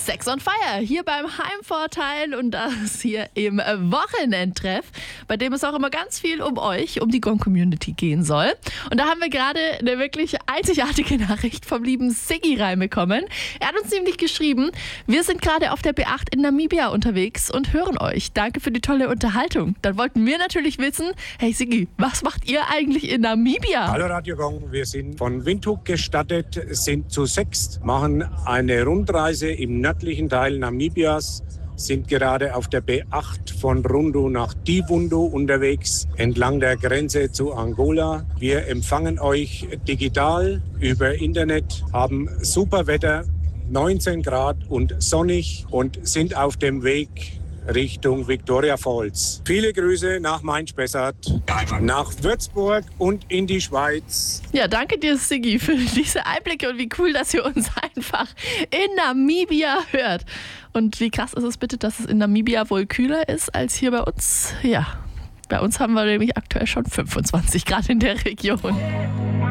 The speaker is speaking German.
Sex on Fire hier beim Heimvorteil und das hier im Wochenendtreff, bei dem es auch immer ganz viel um euch, um die Gong-Community gehen soll. Und da haben wir gerade eine wirklich einzigartige Nachricht vom lieben Siggi reinbekommen. Er hat uns nämlich geschrieben, wir sind gerade auf der B8 in Namibia unterwegs und hören euch. Danke für die tolle Unterhaltung. Dann wollten wir natürlich wissen, hey Siggi, was macht ihr eigentlich in Namibia? Hallo Radio Gong, wir sind von Windhoek gestartet, sind zu 6, machen eine Rundreise im nördlichen Teil Namibias, sind gerade auf der B8 von Rundu nach Divundu unterwegs, entlang der Grenze zu Angola. Wir empfangen euch digital über Internet, haben super Wetter, 19 Grad und sonnig und sind auf dem Weg Richtung Victoria Falls. Viele Grüße nach Main-Spessart, nach Würzburg und in die Schweiz. Ja, danke dir, Siggi, für diese Einblicke und wie cool, dass ihr uns einfach in Namibia hört. Und wie krass ist es bitte, dass es in Namibia wohl kühler ist als hier bei uns? Ja, bei uns haben wir nämlich aktuell schon 25 Grad in der Region.